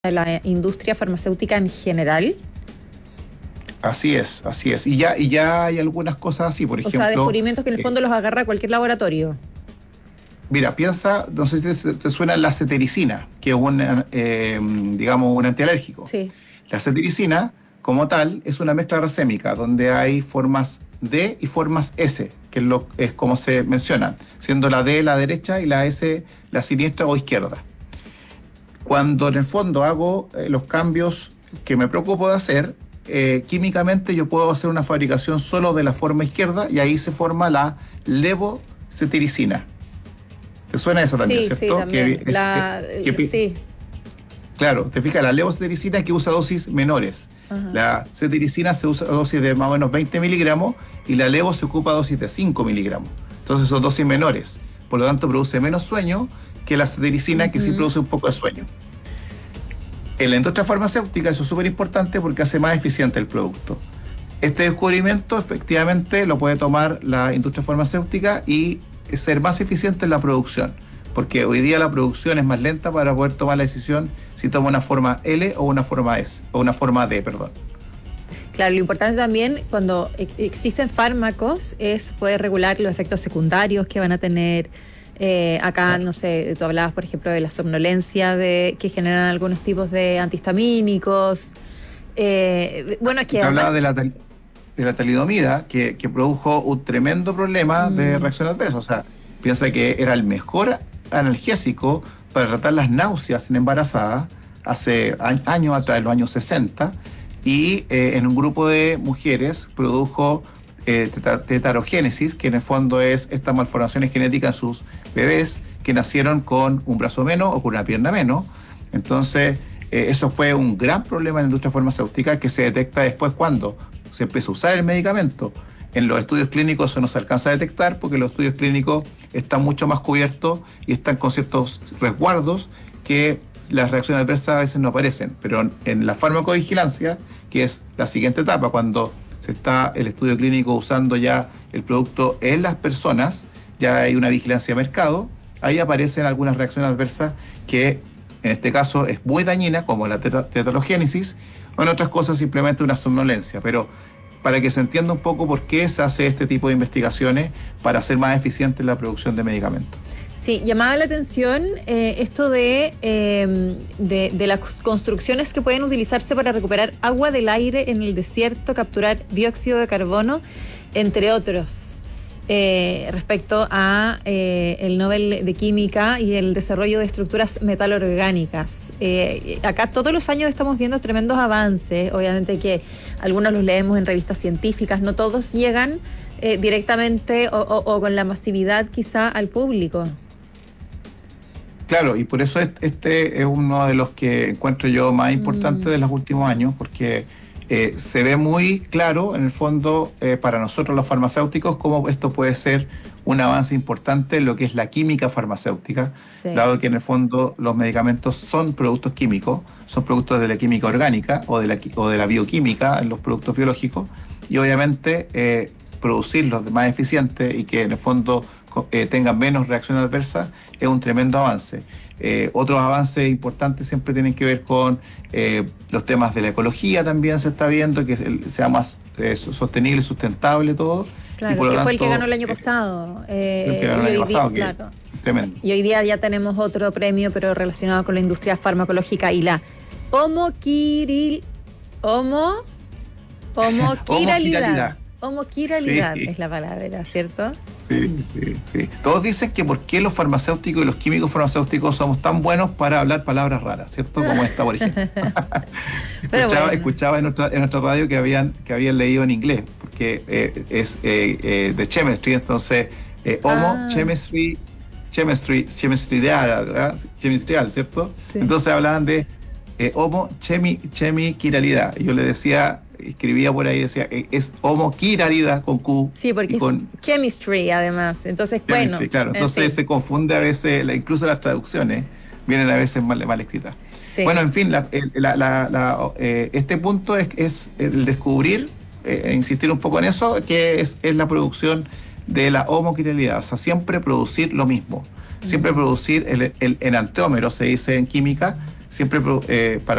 de la industria farmacéutica en general. Así es. Y ya hay algunas cosas así, por ejemplo. O sea, descubrimientos que en el fondo los agarra cualquier laboratorio. Mira, piensa, no sé si te suena la cetericina, que es digamos, un antialérgico. Sí. La cetericina, como tal, es una mezcla racémica, donde hay formas D y formas S, que es como se mencionan, siendo la D la derecha y la S la siniestra o izquierda. Cuando en el fondo hago los cambios que me preocupo de hacer, químicamente yo puedo hacer una fabricación solo de la forma izquierda y ahí se forma la levocetericina. ¿Te suena esa también, cierto? Sí, también. Sí. Claro, te fijas, la levocetericina que usa dosis menores. Ajá. La cetericina se usa dosis de más o menos 20 miligramos y la levo se ocupa dosis de 5 miligramos. Entonces son dosis menores. Por lo tanto, produce menos sueño que la cetericina, que sí produce un poco de sueño. En la industria farmacéutica eso es súper importante porque hace más eficiente el producto. Este descubrimiento efectivamente lo puede tomar la industria farmacéutica y ser más eficiente en la producción, porque hoy día la producción es más lenta para poder tomar la decisión si toma una forma L o una forma S, o una forma D, perdón. Claro, lo importante también cuando existen fármacos es poder regular los efectos secundarios que van a tener. Acá, no sé, tú hablabas, por ejemplo, de la somnolencia que generan algunos tipos de antihistamínicos. Bueno, es que... Te hablaba de la talidomida, que produjo un tremendo problema de reacción adversa. O sea, piensa que era el mejor analgésico para tratar las náuseas en embarazadas hace años atrás, en los años 60, y en un grupo de mujeres produjo tetarogénesis, que en el fondo es estas malformaciones genéticas en sus bebés que nacieron con un brazo menos o con una pierna menos. Entonces, eso fue un gran problema en la industria farmacéutica que se detecta después cuando se empieza a usar el medicamento. En los estudios clínicos eso no se alcanza a detectar porque los estudios clínicos están mucho más cubiertos y están con ciertos resguardos que las reacciones adversas a veces no aparecen. Pero en la farmacovigilancia, que es la siguiente etapa, cuando se está el estudio clínico usando ya el producto en las personas, ya hay una vigilancia de mercado, ahí aparecen algunas reacciones adversas que en este caso es muy dañina, como la tetarogénesis, o en otras cosas simplemente una somnolencia. Pero para que se entienda un poco por qué se hace este tipo de investigaciones para hacer más eficiente la producción de medicamentos. Sí, llamaba la atención esto de las construcciones que pueden utilizarse para recuperar agua del aire en el desierto, capturar dióxido de carbono, entre otros. Respecto a el Nobel de Química y el desarrollo de estructuras metalorgánicas. Acá todos los años estamos viendo tremendos avances, obviamente que algunos los leemos en revistas científicas, no todos llegan directamente o con la masividad quizá al público. Claro, y por eso este es uno de los que encuentro yo más importante de los últimos años, porque se ve muy claro, en el fondo, para nosotros los farmacéuticos, cómo esto puede ser un avance importante en lo que es la química farmacéutica, sí, dado que en el fondo los medicamentos son productos químicos, son productos de la química orgánica o de la bioquímica en los productos biológicos, y obviamente producirlos de más eficiente y que en el fondo tengan menos reacciones adversas es un tremendo avance. Otros avances importantes siempre tienen que ver con los temas de la ecología, también se está viendo que sea más sostenible, sustentable todo. Claro, que fue el que ganó el año pasado. Claro. Tremendo. Y hoy día ya tenemos otro premio, pero relacionado con la industria farmacológica y la homoquiralidad. Homoquiralidad es la palabra, ¿cierto? Sí. Todos dicen que por qué los farmacéuticos y los químicos farmacéuticos somos tan buenos para hablar palabras raras, ¿cierto? Como esta, por ejemplo. Escuchaba en nuestra radio que habían leído en inglés, porque es de chemistry, entonces chemistrial, ¿cierto? Sí. Entonces hablaban de homochemiquiralidad. Y yo le decía, escribía por ahí, decía, es homoquiralidad con Q. Sí, porque es chemistry además. Entonces, chemistry, bueno. Claro, entonces se confunde a veces, incluso las traducciones vienen a veces mal escritas. Sí. Bueno, en fin, este punto es el descubrir, insistir un poco en eso, que es la producción de la homoquiralidad. O sea, siempre producir lo mismo. Siempre producir el enantiómero, se dice en química, siempre para